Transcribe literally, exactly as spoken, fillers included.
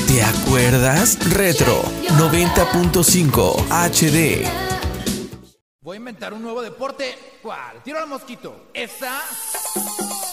¿Te acuerdas? Retro noventa punto cinco H D. Voy a inventar un nuevo deporte. ¿Cuál? Tiro al mosquito. Esa.